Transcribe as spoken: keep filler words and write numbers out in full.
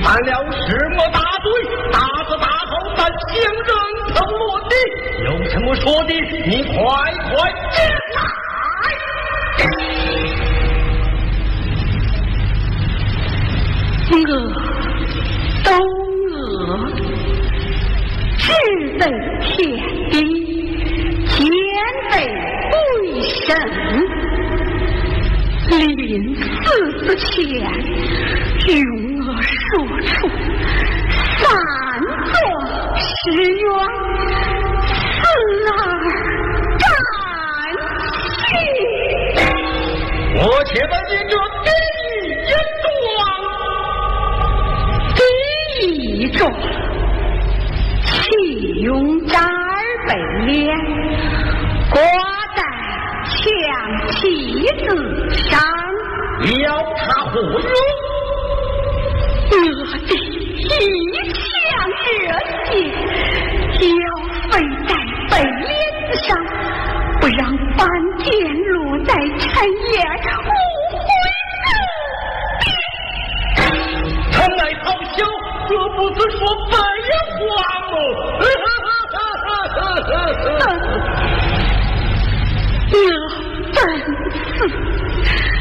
犯了什么大罪？大字大头咱相认成落地，有什么说的，你快快进来。 我都饿，志在天地，天在鬼神。临死之前，用我说出三座誓愿，死而甘心。 我且把你这第一状， 第一状，启用扎儿北脸，挂在墙旗子上， 要他何用？ 我的一腔热血要飞在北脸子上，不让斑点落在尘烟，无悔死。他乃好笑，这不是说白话吗？ 我本死